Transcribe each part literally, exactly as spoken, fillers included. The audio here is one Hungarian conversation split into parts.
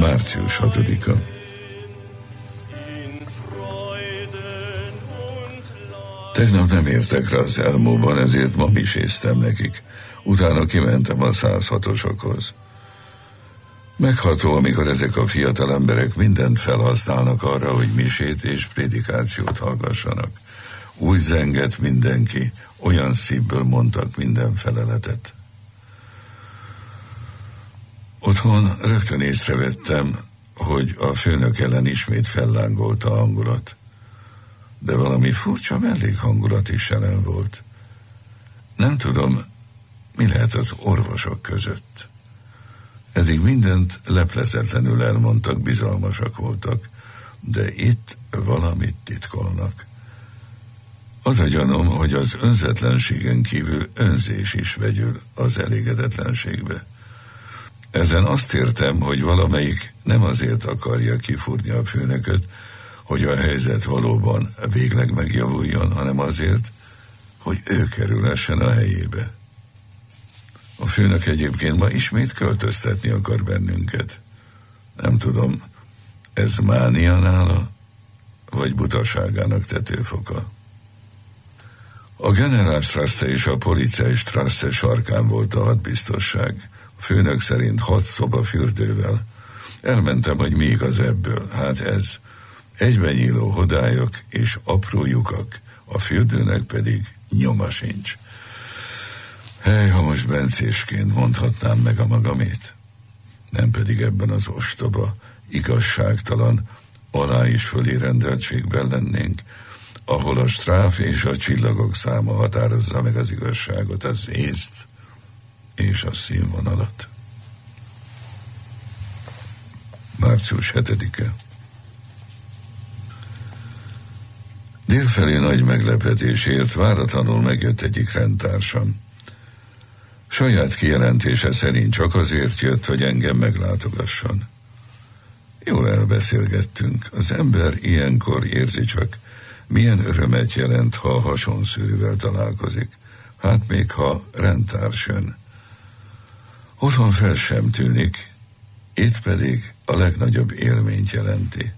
március hatodika. Tegnap nem értek rá az Elmóban, ezért ma miséztem nekik. Utána kimentem a száz hatosokhoz. Megható, amikor ezek a fiatal emberek mindent felhasználnak arra, hogy misét és prédikációt hallgassanak. Úgy zengett mindenki, olyan szívből mondtak minden feleletet. Otthon rögtön észrevettem, hogy a főnök ellen ismét fellángolt a hangulat. De valami furcsa mellékhangulat is jelen volt. Nem tudom, mi lehet az orvosok között. Eddig mindent leplezetlenül elmondtak, bizalmasak voltak, de itt valamit titkolnak. Az a gyanom, hogy az önzetlenségen kívül önzés is vegyül az elégedetlenségbe. Ezen azt értem, hogy valamelyik nem azért akarja kifúrni a főnököt, hogy a helyzet valóban végleg megjavuljon, hanem azért, hogy ő kerülhessen a helyébe. A főnök egyébként ma ismét költöztetni akar bennünket. Nem tudom, ez mánia nála, vagy butaságának tetőfoka. A Generálstrasse és a Polizeistrasse sarkán volt a hadbiztosság. A főnök szerint hat szoba fürdővel. Elmentem, hogy mi igaz ebből. Hát ez. Egyben nyíló hodályok és apró lyukak, a fürdőnek pedig nyoma sincs. Hely, ha most bencésként mondhatnám meg a magamét, nem pedig ebben az ostoba, igazságtalan, alá is fölé rendeltségben lennénk, ahol a stráf és a csillagok száma határozza meg az igazságot, az észt és a színvonalat. március hetedike. Délfelé nagy meglepetésért váratlanul megjött egyik rendtársam. Saját kijelentése szerint csak azért jött, hogy engem meglátogasson. Jól elbeszélgettünk. Az ember ilyenkor érzi csak, milyen örömet jelent, ha a hasonszűrűvel találkozik. Hát még ha rendtárs jön. Otthon fel sem tűnik, itt pedig a legnagyobb élményt jelenti.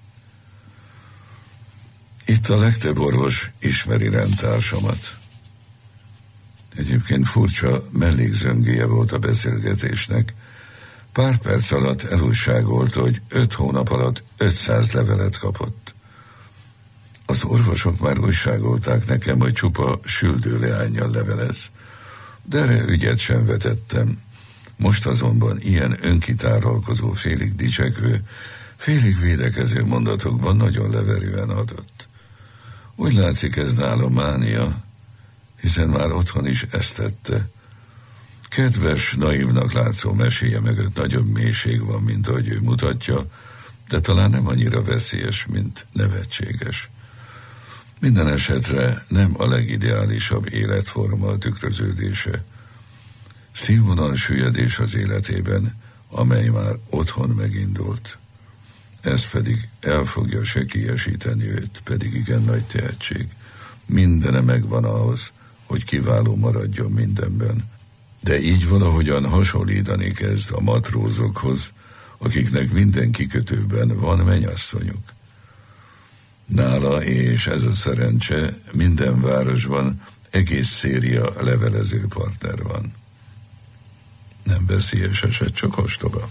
Itt a legtöbb orvos ismeri rendtársamat. Egyébként furcsa mellékzöngéje volt a beszélgetésnek. Pár perc alatt elújságolta, hogy öt hónap alatt ötszáz levelet kapott. Az orvosok már újságolták nekem, hogy csupa süldő leánnyal levelez, de erre ügyet sem vetettem. Most azonban ilyen önkitáralkozó, félig dicsekvő, félig védekező mondatokban nagyon leverően adott. Úgy látszik, ez nála mánia, hiszen már otthon is ezt tette. Kedves, naívnak látszó meséje mögött nagyobb mélység van, mint ahogy ő mutatja, de talán nem annyira veszélyes, mint nevetséges. Minden esetre nem a legideálisabb életforma tükröződése. Színvonal süllyedés az életében, amely már otthon megindult. Ez pedig el fogja sekélyesíteni őt, pedig igen nagy tehetség. Mindene megvan ahhoz, hogy kiváló maradjon mindenben. De így valahogyan hasonlítani kezd a matrózokhoz, akiknek minden kikötőben van mennyasszonyuk. Nála, és ez a szerencse, minden városban egész széria levelező partner van. Nem veszélyes eset, csak ostoba.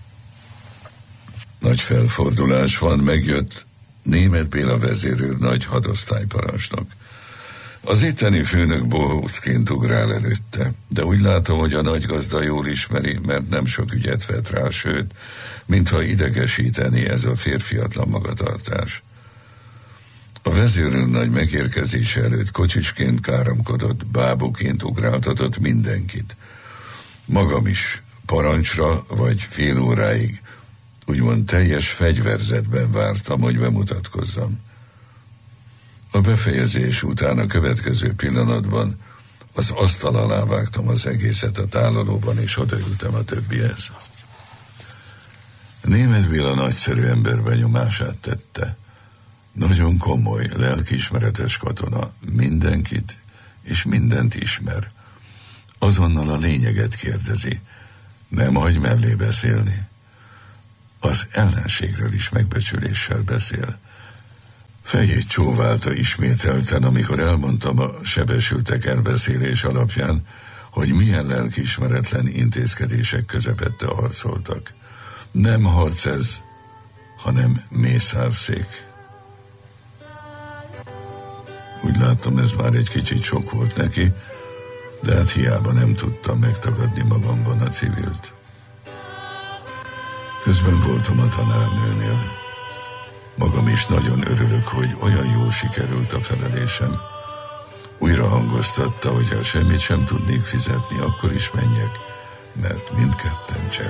Nagy felfordulás van, megjött Németh Béla vezérőr nagy hadosztályparancsnok. Az itteni főnök bohócként ugrál előtte, de úgy látom, hogy a nagygazda jól ismeri, mert nem sok ügyet vet rá, sőt, mintha idegesíteni ez a férfiatlan magatartás. A vezérőr nagy megérkezése előtt kocsisként káromkodott, bábuként ugráltatott mindenkit. Magam is parancsra vagy fél óráig úgymond teljes fegyverzetben vártam, hogy bemutatkozzam. A befejezés után a következő pillanatban az asztal alá vágtam az egészet a tálalóban, és odaültem a többihez. Németh Béla nagyszerű ember benyomását tette. Nagyon komoly, lelkiismeretes katona, mindenkit és mindent ismer. Azonnal a lényeget kérdezi, nem hagy mellé beszélni. az ellenségről is megbecsüléssel beszél. Fejét csóválta ismételten, amikor elmondtam a sebesültek elbeszélés alapján, hogy milyen lelkiismeretlen intézkedések közepette harcoltak. Nem harc ez, hanem mészárszék. Úgy láttam, ez már egy kicsit sok volt neki, de hát hiába nem tudtam megtagadni magamban a civilt. Közben voltam a tanárnőnél. Magam is nagyon örülök, hogy olyan jól sikerült a felelésem. Újra hangoztatta, hogy ha semmit sem tudnék fizetni, akkor is menjek, mert mindketten cserélünk.